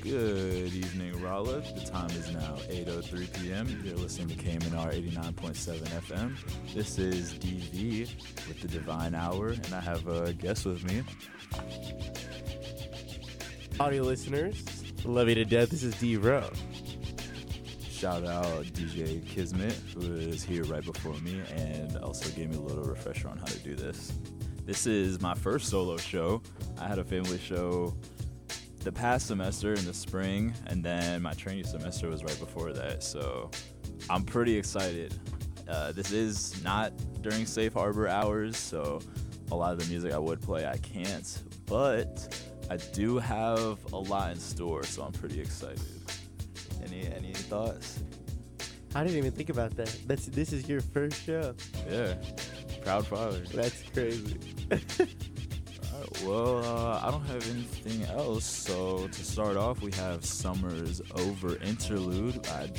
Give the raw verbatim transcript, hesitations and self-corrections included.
Good evening, Rolla. The time is now eight oh three p.m. You're listening to K M N R eighty-nine point seven F M. This is D V with the Divine Hour, and I have a guest with me. Audio listeners, love you to death. This is D-Ro. Shout out D J Kismet, who is here right before me, and also gave me a little refresher on how to do this. This is my first solo show. I had a family show the past semester in the spring, and then my training semester was right before that, so I'm pretty excited. Uh, this is not during safe harbor hours, so a lot of the music I would play I can't, but I do have a lot in store, so I'm pretty excited. Any any thoughts? I didn't even think about that. That's this is your first show. Yeah, proud father. That's crazy. Alright, well, uh, I don't have anything else, so to start off, we have Summer's Over Interlude by